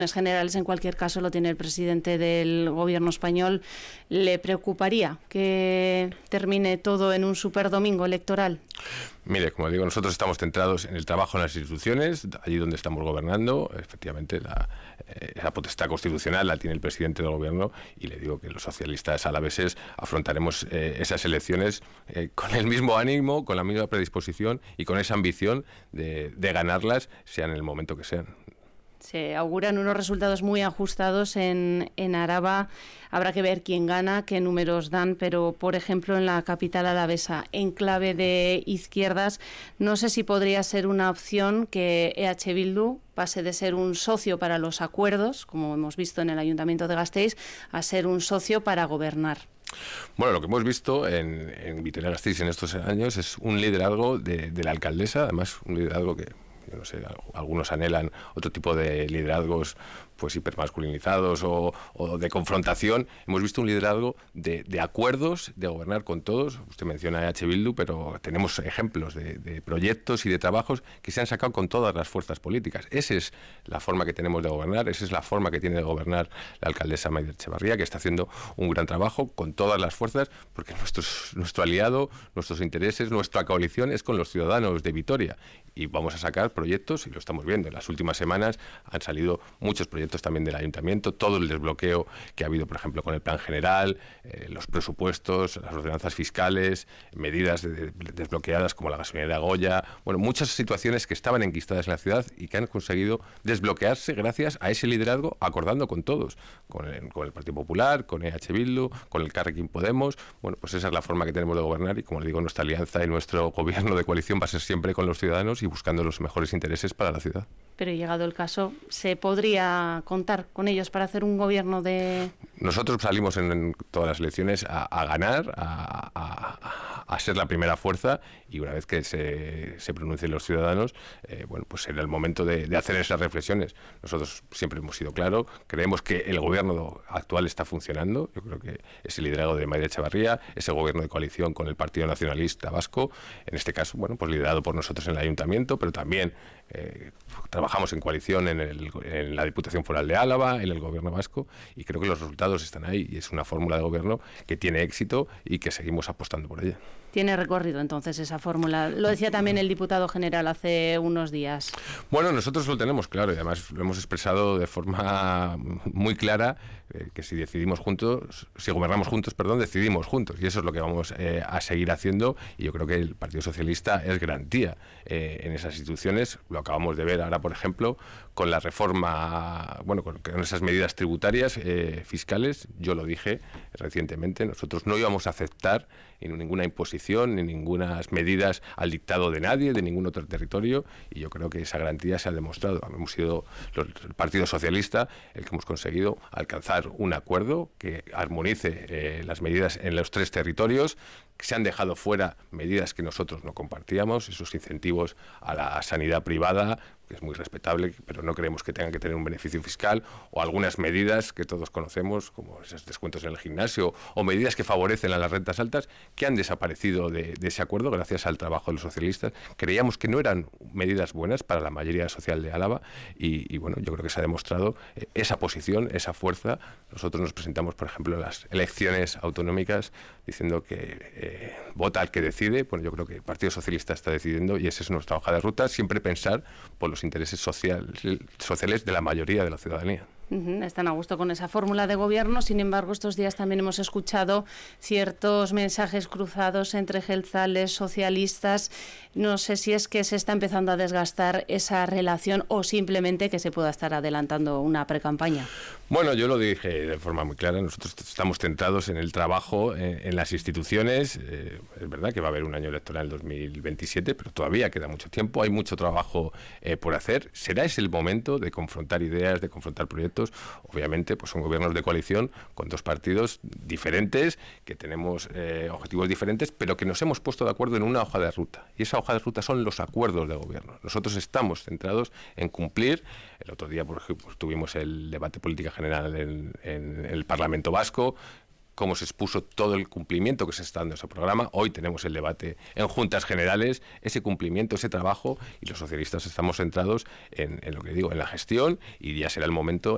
generales, en cualquier caso, lo tiene el presidente del gobierno español. ¿Le preocuparía que termine todo en un superdomingo electoral? Mire, como digo, nosotros estamos centrados en el trabajo en las instituciones, allí donde estamos gobernando. Efectivamente, esa potestad constitucional la tiene el presidente del gobierno, y le digo que los socialistas alaveses afrontaremos esas elecciones con el mismo ánimo, con la misma predisposición y con esa ambición de ganarlas, sea en el momento que sean. Se auguran unos resultados muy ajustados en Araba. Habrá que ver quién gana, qué números dan, pero, por ejemplo, en la capital alavesa, en clave de izquierdas, no sé si podría ser una opción que EH Bildu pase de ser un socio para los acuerdos, como hemos visto en el Ayuntamiento de Gasteiz, a ser un socio para gobernar. Bueno, lo que hemos visto en Vitoria-Gasteiz en estos años es un liderazgo de la alcaldesa, además un liderazgo que, yo no sé, algunos anhelan otro tipo de liderazgos pues hipermasculinizados o de confrontación. Hemos visto un liderazgo de acuerdos, de gobernar con todos. Usted menciona EH Bildu, pero tenemos ejemplos de proyectos y de trabajos que se han sacado con todas las fuerzas políticas. Esa es la forma que tenemos de gobernar, esa es la forma que tiene de gobernar la alcaldesa Maider Etxebarria, que está haciendo un gran trabajo con todas las fuerzas, porque nuestro aliado, nuestros intereses, nuestra coalición es con los ciudadanos de Vitoria. Y vamos a sacar proyectos, y lo estamos viendo. En las últimas semanas han salido muchos proyectos también del ayuntamiento, todo el desbloqueo que ha habido, por ejemplo, con el plan general, los presupuestos, las ordenanzas fiscales, medidas desbloqueadas como la gasolinera Goya, bueno, muchas situaciones que estaban enquistadas en la ciudad y que han conseguido desbloquearse gracias a ese liderazgo, acordando con todos, con el Partido Popular, con EH Bildu, con el Carrequín Podemos. Bueno, pues esa es la forma que tenemos de gobernar, y como le digo, nuestra alianza y nuestro gobierno de coalición va a ser siempre con los ciudadanos y buscando los mejores intereses para la ciudad. Pero llegado el caso, ¿se podría contar con ellos para hacer un gobierno de...? Nosotros salimos en todas las elecciones a ganar, a ser la primera fuerza, y una vez que se pronuncien los ciudadanos, bueno, pues será el momento de hacer esas reflexiones. Nosotros siempre hemos sido claros, creemos que el gobierno actual está funcionando. Yo creo que ese liderazgo de Maider Etxebarria, ese gobierno de coalición con el Partido Nacionalista Vasco, en este caso, bueno, pues liderado por nosotros en el ayuntamiento, pero también trabajamos en coalición en la Diputación Foral de Álava, en el gobierno vasco, y creo que los resultados están ahí, y es una fórmula de gobierno que tiene éxito y que seguimos apostando por ella. Tiene recorrido entonces esa fórmula. Lo decía también el diputado general hace unos días. Bueno, nosotros lo tenemos claro, y además lo hemos expresado de forma muy clara, que si gobernamos juntos, decidimos juntos, y eso es lo que vamos a seguir haciendo, y yo creo que el Partido Socialista es garantía en esas instituciones. Lo acabamos de ver ahora, por ejemplo, con la reforma, bueno, con esas medidas tributarias, fiscales. Yo lo dije recientemente, nosotros no íbamos a aceptar ninguna imposición ni ninguna medidas al dictado de nadie, de ningún otro territorio, y yo creo que esa garantía se ha demostrado. Hemos sido el Partido Socialista el que hemos conseguido alcanzar un acuerdo que armonice las medidas en los 3 territorios, que se han dejado fuera medidas que nosotros no compartíamos, esos incentivos a la sanidad privada, que es muy respetable, pero no creemos que tengan que tener un beneficio fiscal, o algunas medidas que todos conocemos, como esos descuentos en el gimnasio, o medidas que favorecen a las rentas altas, que han desaparecido de ese acuerdo gracias al trabajo de los socialistas. Creíamos que no eran medidas buenas para la mayoría social de Álava, y bueno, yo creo que se ha demostrado esa posición, esa fuerza. Nosotros nos presentamos, por ejemplo, en las elecciones autonómicas diciendo que vota al que decide. Bueno, yo creo que el Partido Socialista está decidiendo, y esa es nuestra hoja de ruta, siempre pensar por los intereses sociales de la mayoría de la ciudadanía. Están a gusto con esa fórmula de gobierno. Sin embargo, estos días también hemos escuchado ciertos mensajes cruzados entre jeltzales, socialistas. No sé si es que se está empezando a desgastar esa relación, o simplemente que se pueda estar adelantando una precampaña. Bueno, yo lo dije de forma muy clara. Nosotros estamos centrados en el trabajo en las instituciones. Es verdad que va a haber un año electoral en 2027, pero todavía queda mucho tiempo. Hay mucho trabajo por hacer. Será ese el momento de confrontar ideas, de confrontar proyectos. Obviamente, pues son gobiernos de coalición con 2 partidos diferentes, que tenemos objetivos diferentes, pero que nos hemos puesto de acuerdo en una hoja de ruta. Y esa hoja de ruta son los acuerdos de gobierno. Nosotros estamos centrados en cumplir. El otro día, por ejemplo, tuvimos el debate política general en el Parlamento Vasco, cómo se expuso todo el cumplimiento que se está dando a ese programa. Hoy tenemos el debate en Juntas Generales, ese cumplimiento, ese trabajo, y los socialistas estamos centrados en lo que digo, en la gestión, y ya será el momento